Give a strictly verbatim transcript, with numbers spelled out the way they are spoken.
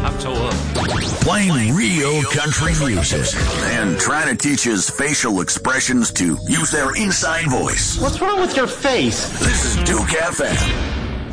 I'm so hooked. Playing real country music and trying to teach his facial expressions to use their inside voice. What's wrong with your face? This is Duke F M.